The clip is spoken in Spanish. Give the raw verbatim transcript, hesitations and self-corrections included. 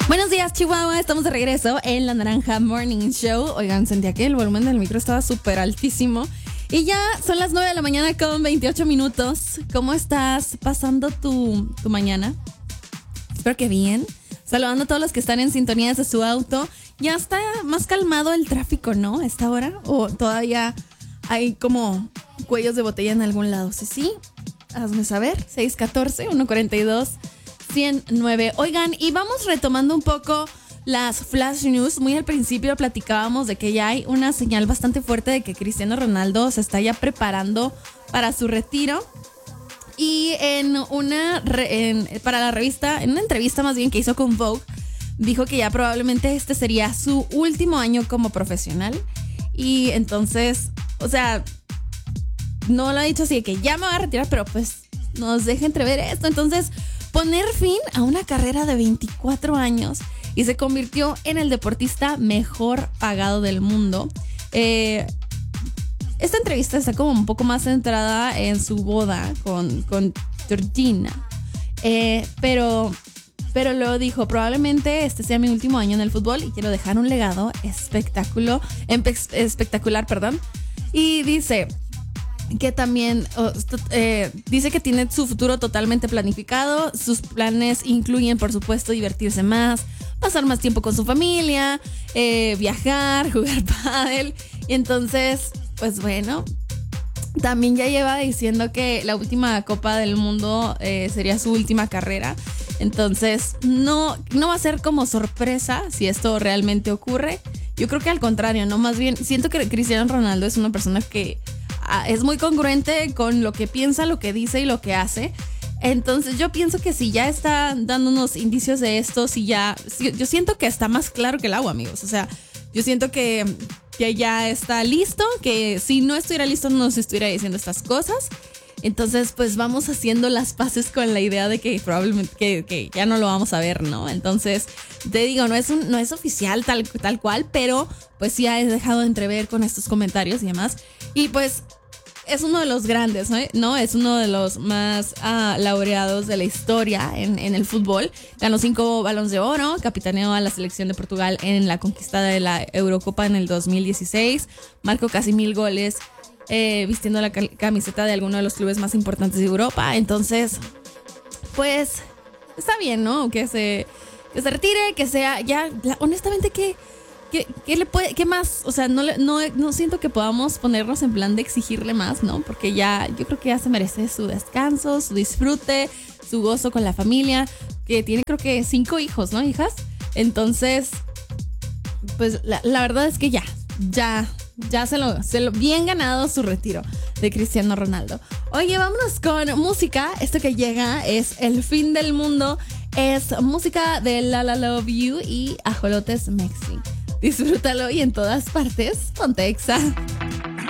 Buenos días, Chihuahua. Estamos de regreso en la Naranja Morning Show. Oigan, sentía que el volumen del micro estaba súper altísimo. Y ya son las nueve de la mañana con veintiocho minutos. ¿Cómo estás pasando tu, tu mañana? Espero que bien. Saludando a todos los que están en sintonía de su auto. Ya está más calmado el tráfico, ¿no? A esta hora. ¿O todavía hay como cuellos de botella en algún lado? Sí, sí. Hazme saber. seis uno cuatro, uno cuatro dos, uno cero nueve. Oigan, y vamos retomando un poco las flash news. Muy al principio platicábamos de que ya hay una señal bastante fuerte de que Cristiano Ronaldo se está ya preparando para su retiro. Y en una re, en, para la revista, en una entrevista más bien que hizo con Vogue, dijo que ya probablemente este sería su último año como profesional. Y entonces, o sea, no lo ha dicho así de que ya me voy a retirar, pero pues nos deja entrever esto. Entonces, poner fin a una carrera de veinticuatro años y se convirtió en el deportista mejor pagado del mundo. Eh, esta entrevista está como un poco más centrada en su boda con, con Georgina. Eh, pero, pero luego dijo, probablemente este sea mi último año en el fútbol y quiero dejar un legado espectáculo, espectacular, perdón. Y dice que también oh, eh, dice que tiene su futuro totalmente planificado. Sus planes incluyen, por supuesto, divertirse más, pasar más tiempo con su familia, eh, viajar, jugar pádel. Y entonces, pues bueno, también ya lleva diciendo que la última Copa del Mundo eh, sería su última carrera. Entonces, no, no va a ser como sorpresa si esto realmente ocurre. Yo creo que al contrario, ¿no? Más bien, siento que Cristiano Ronaldo es una persona que es muy congruente con lo que piensa, lo que dice y lo que hace. Entonces yo pienso que si ya está dando unos indicios de esto, si ya, si, yo siento que está más claro que el agua, amigos. O sea, yo siento que, que ya está listo, que si no estuviera listo no se estuviera diciendo estas cosas. Entonces pues vamos haciendo las paces con la idea de que probablemente que, que ya no lo vamos a ver, ¿no? Entonces te digo, no es, un, no es oficial tal, tal cual, pero pues sí ha dejado entrever con estos comentarios y demás. Y pues es uno de los grandes, ¿no? ¿no? Es uno de los más uh, laureados de la historia en, en el fútbol. Ganó cinco balones de oro, capitaneó a la selección de Portugal en la conquista de la Eurocopa en el dos mil dieciséis, marcó casi mil goles eh, vistiendo la camiseta de alguno de los clubes más importantes de Europa. Entonces, pues, está bien, ¿no? Que se, que se retire, que sea ya, la, honestamente, que... ¿Qué, qué le puede, qué más? O sea, no, no, no siento que podamos ponernos en plan de exigirle más, ¿no? Porque ya, yo creo que ya se merece su descanso, su disfrute, su gozo con la familia, que tiene creo que cinco hijos, ¿no, hijas? Entonces, pues la, la verdad es que ya, ya, ya se lo, se lo, bien ganado su retiro de Cristiano Ronaldo. Oye, vámonos con música. Esto que llega es El Fin del Mundo, es música de La La Love You y Ajolotes Mexi. Disfrútalo y en todas partes, ponte Exa.